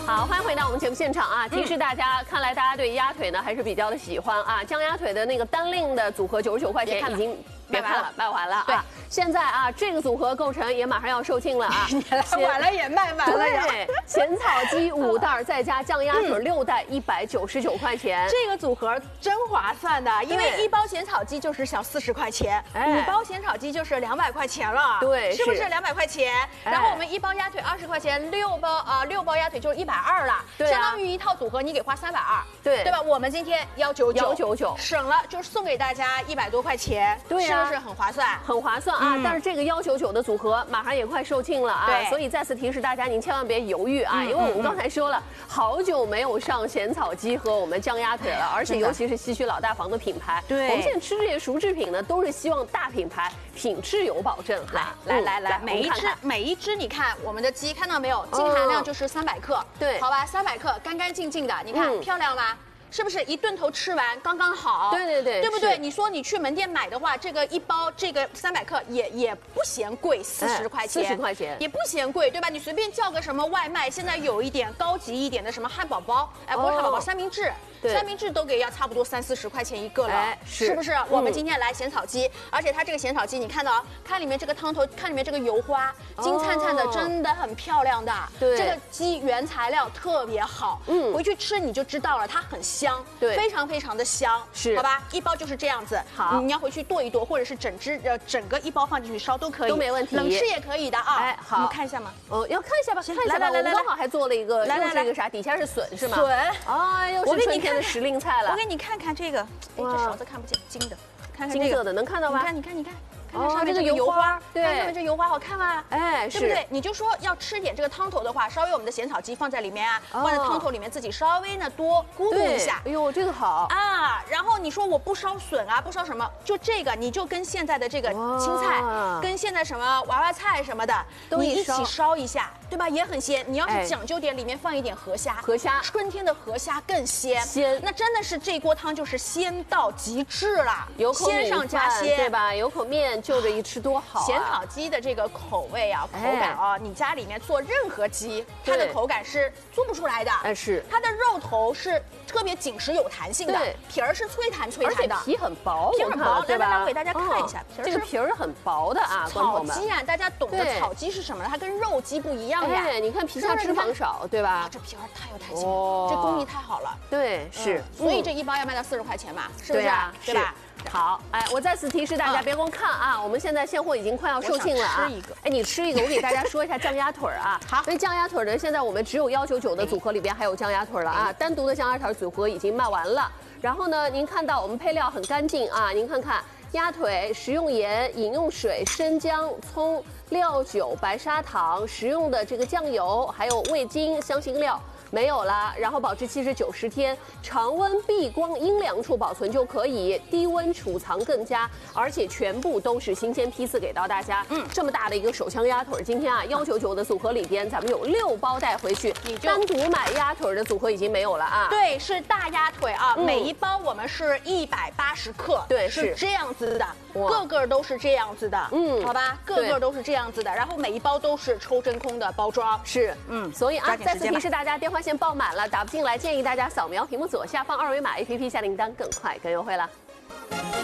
好，欢迎回到我们节目现场啊！提示大家，看来大家对鸭腿呢还是比较的喜欢啊。酱鸭腿的那个单令的组合99块钱已经别看了，卖完了啊！现在啊，这个组合构成也马上要售罄了啊！ 晚了也卖完了呀。 对，咸草鸡5袋再加酱鸭腿6袋，199块钱。 这个组合真划算的，因为1包咸草鸡就是小40块钱，5包咸草鸡就是200块钱了。 对， 是不是200块钱？然后我们1包鸭腿20块钱，6包鸭腿就是120了，相当于一套组合你给花320，对吧？我们今天199，省了就是送给大家100多块钱， 对是不是很划算？ 很划算啊！但是这个199的组合马上也快售罄了啊， 对， 所以再次提示大家，您千万别犹豫啊，因为我们刚才说了，好久没有上咸草鸡和我们酱鸭腿了，而且尤其是西区老大房的品牌， 对， 我们现在吃这些熟制品呢，都是希望大品牌品质有保证哈。 来，每一只你看我们的鸡看到没有，净含量就是300克， 对， 好吧，300克干干净净的，你看漂亮吗？是不是一顿头吃完刚刚好？ 对， 对不对？你说你去门店买的话，这个一包这个300克也不嫌贵，40块钱 ，40块钱也不嫌贵，对吧？你随便叫个什么外卖，现在有一点高级一点的什么汉堡包，哎，不是汉堡包，三明治。三明治都给要差不多30、40块钱一个了，是不是？我们今天来咸草鸡，而且它这个咸草鸡，你看到看里面这个汤头，看里面这个油花，金灿灿的，真的很漂亮的。对，这个鸡原材料特别好，回去吃你就知道了，它很香，对，非常非常的香，是，好吧？一包就是这样子，好，你要回去剁一剁，或者是整个一包放进去烧都可以， 都没问题， 冷吃也可以的啊。哎，好，你看一下吗？ 哦，要看一下吧，看一下吧。我刚好还做了一个，又是一个啥？底下是笋是吗？ 笋， 哎，又是春天的时令菜了。 我给你看看这个，哎，这勺子看不见，金的，看看金色的，能看到吗？ 你看，看上面这个油花，对，上面这油花好看吗？哎，对不对？你就说要吃点这个汤头的话，稍微我们的咸草鸡放在里面啊，放在汤头里面自己稍微呢多咕嘟一下。 哎呦，这个好啊！然后你说我不烧笋啊，不烧什么，就这个你就跟现在的这个青菜，跟现在什么娃娃菜什么的，你一起烧一下，对吧？也很鲜。你要是讲究点，里面放一点河虾，春天的河虾更鲜，那真的是这锅汤就是鲜到极致了，鲜上加鲜， 对吧？有口面。就着一吃多好！ 咸草鸡的这个口味啊，口感啊，你家里面做任何鸡，它的口感是做不出来的。哎，是它的肉头是特别紧实有弹性的，皮儿是脆弹的， 而且皮很薄， 皮很薄。来，我给大家看一下， 这个皮儿很薄的啊。 草鸡啊，大家懂得草鸡是什么？它跟肉鸡不一样呀。 哎，你看皮下脂肪少，对吧？ 这皮儿太有弹性了，这工艺太好了。 对，是。 所以这一包要卖到40块钱嘛，是不是？对吧？ 好，哎，我再次提示大家，别光看啊，我们现在现货已经快要售罄了啊。哎，你吃一个，我给大家说一下酱鸭腿啊。好，因为酱鸭腿呢，现在我们只有199的组合里边还有酱鸭腿了啊，单独的酱鸭腿组合已经卖完了。然后呢，您看到我们配料很干净啊，您看看鸭腿、食用盐、饮用水、生姜、葱、料酒、白砂糖、食用的这个酱油，还有味精、香辛料。没有了，然后保质期是90天，常温避光阴凉处保存就可以，低温储藏更佳，而且全部都是新鲜批次给到大家。这么大的一个手枪鸭腿，今天啊199的组合里边，咱们有6包带回去，你单独买鸭腿的组合已经没有了啊。 对，是大鸭腿啊，每一包我们是180克，对，是这样子的，个个都是这样子的，好吧，个个都是这样子的，然后每一包都是抽真空的包装， 是，所以啊，再次提示大家，电话线爆满了，打不进来，建议大家扫描屏幕左下方2维码 APP 下订单，更快更优惠了。